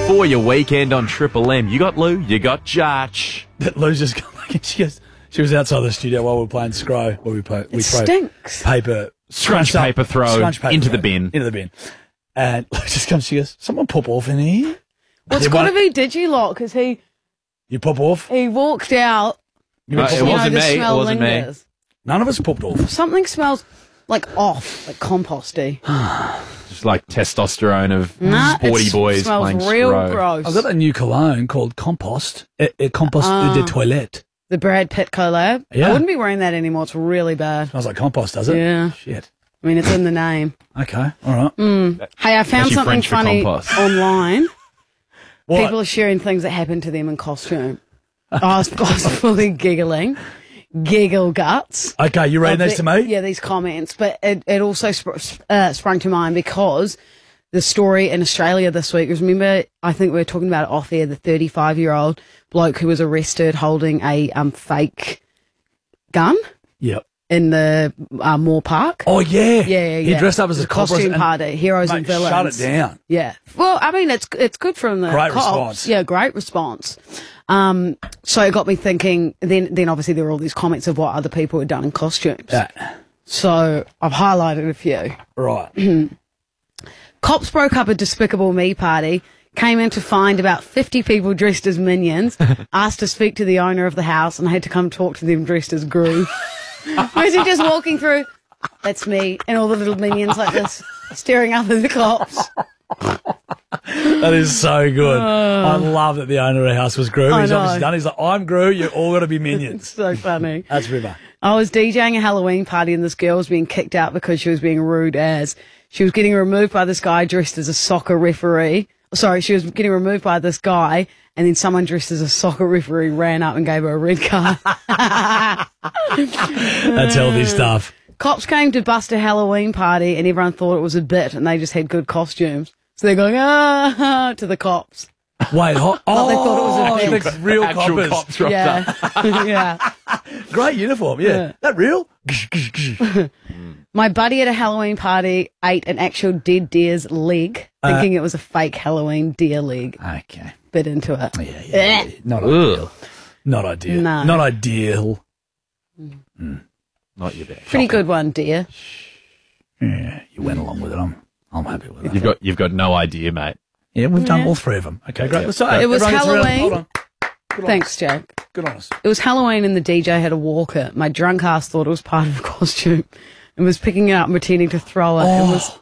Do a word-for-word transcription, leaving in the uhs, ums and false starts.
For your weekend on Triple M, you got Lou, you got Judge. That Lou's just come back and she goes, she was outside the studio while we were playing Scro, where we play, we It throw stinks. paper, Scrunch scrunch up- paper throw scrunch paper into the throw bin. Into the bin. And Lou just comes, she goes, someone pop off in here. Well, it's They got to won't- be Digilot because he, You pop off? he walked out. You Uh, went, it you know, wasn't the me, it smell wasn't me. lingers. None of us popped off. Something smells like off, like composty. Just like testosterone of Nah, sporty it boys smells playing real Scro. gross. I've got a new cologne called Compost. It, it Compost Ah. de Toilette. The Brad Pitt collab. Yeah. I wouldn't be wearing that anymore. It's really bad. Smells like compost, does it? Yeah. Shit. I mean, it's in the name. Okay, all right. Hey, I found Actually something French for funny compost. online. What? People are sharing things that happened to them in costume. I was, I was fully giggling. Giggle guts. Okay, you reading of these the- to me? Yeah, these comments. But it, it also sp- uh, sprung to mind because the story in Australia this week was, remember, I think we were talking about it off air, the thirty-five-year-old bloke who was arrested holding a um, fake gun Yep. in the uh, Moore Park. Oh, yeah. Yeah, yeah, He yeah. dressed up as a The costume and- party, heroes Mate, and villains. shut it down. Yeah. Well, I mean, it's it's good from the Great cops. response. Yeah, great response. Um, so it got me thinking. Then, then obviously there were all these comments of what other people had done in costumes. Yeah. So I've highlighted a few. Right. Cops broke up a Despicable Me party. Came in to find about fifty people dressed as minions. Asked to speak to the owner of the house, and I had to come talk to them dressed as Gru. Was he just walking through? That's me, and all the little minions like this, staring up at the cops. That is so good. I love that the owner of the house was Gru. I He's know. obviously done. He's like, I'm Gru. You're all got to be minions. So funny. That's River. I was DJing a Halloween party and this girl was being kicked out because she was being rude as she was getting removed by this guy dressed as a soccer referee. Sorry, she was getting removed by this guy and then someone dressed as a soccer referee ran up and gave her a red card. That's healthy stuff. Cops came to bust a Halloween party and everyone thought it was a bit and they just had good costumes. So they're going, ah, to the cops. Wait, ho- oh, they thought it was a he bit. thinks real Actual coppers. cops rocked up. Yeah. yeah. Great uniform, yeah. Yeah. That real? My buddy at a Halloween party ate an actual dead deer's leg, thinking it was a fake Halloween deer leg. Okay. Bit into it. Yeah, yeah. yeah. Not Ugh. ideal. Not ideal. No. Not ideal. Not your best. Pretty good one, dear. Yeah, you went along with it. I'm, I'm happy with it. You've got you've got no idea, mate. Yeah, we've done Yeah. all three of them. Okay, great. Yeah. So, It was everyone gets around- Halloween. Hold on. Good on Thanks, us. Jack. Good on us. It was Halloween and the D J had a walker. My drunk ass thought it was part of a costume and was picking it up and pretending to throw it. Oh. It was